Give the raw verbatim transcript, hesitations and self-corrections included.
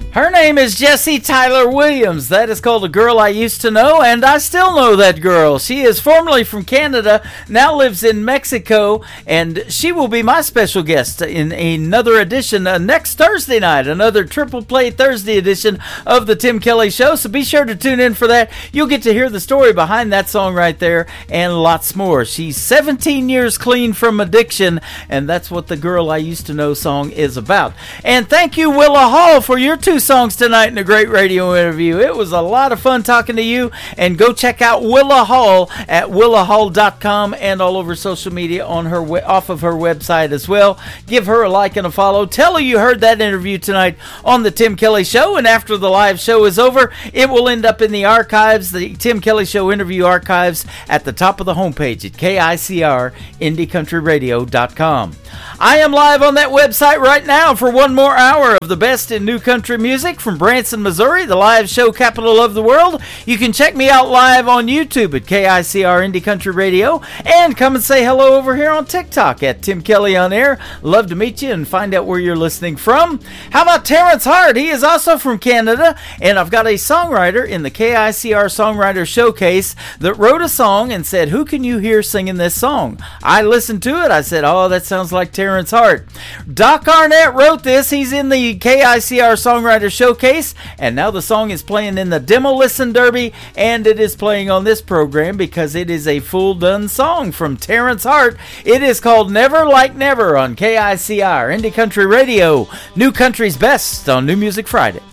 Her name is Jessie Tyler Williams. That is called A Girl I Used to Know, and I still know that girl. She is formerly from Canada, now lives in Mexico, and she will be my special guest in another edition uh, next Thursday night, another Triple Play Thursday edition of The Tim Kelly Show, so be sure to tune in for that. You'll get to hear the story behind that song right there, and lots more. She's seventeen years clean from addiction, and that's what the Girl I Used to Know song is about. And thank you, Willa Hall, for your two songs tonight in a great radio interview. It was a lot of fun talking to you, and go check out Willa Hall at willa hall dot com and all over social media on her off of her website as well. Give her a like and a follow. Tell her you heard that interview tonight on the Tim Kelly Show, and after the live show is over, it will end up in the archives, the Tim Kelly Show interview archives at the top of the homepage at K I C R indie country radio dot com. I am live on that website right now for one more hour of the best in new country music from Branson, Missouri, the live show capital of the world. You can check me out live on YouTube at K I C R Indie Country Radio, and come and say hello over here on TikTok at Tim Kelly On Air. Love to meet you and find out where you're listening from. How about Terrence Hart? He is also from Canada, and I've got a songwriter in the K I C R Songwriter Showcase that wrote a song and said, who can you hear singing this song? I listened to it. I said, oh, that sounds like Terrence Hart. Doc Arnett wrote this. He's in the K I C R Songwriter Showcase, and now the song is playing in the Demo Listen Derby, and it is playing on this program because it is a full done song from Terrence Hart. It is called Never Like Never on K I C R Indie Country Radio, New Country's best on New Music Friday.